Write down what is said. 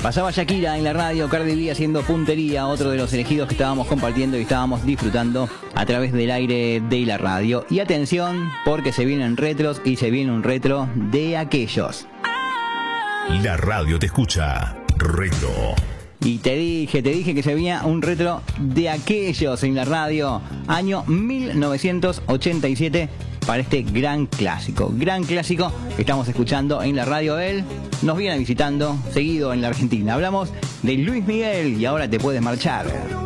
Pasaba Shakira en la radio, Cardi B haciendo puntería, otro de los elegidos que estábamos compartiendo y estábamos disfrutando a través del aire de la radio. Y atención, porque se vienen retros y se viene un retro de aquellos. La radio te escucha. Retro. Y te dije que se venía un retro de aquellos en la radio. Año 1987 para este gran clásico que estamos escuchando en la radio. Él nos viene visitando seguido en la Argentina. Hablamos de Luis Miguel y ahora te puedes marchar.